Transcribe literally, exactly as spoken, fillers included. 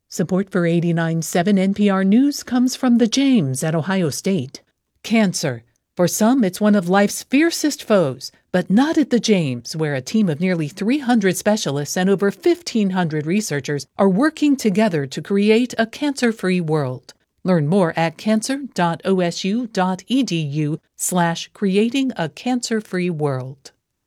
Support for eighty-nine point seven N P R News comes from the James at Ohio State. Cancer. For some, it's one of life's fiercest foes, but not at the James, where a team of nearly three hundred specialists and over fifteen hundred researchers are working together to create a cancer-free world. Learn more at cancer.osu.edu slash creating a cancer-free world.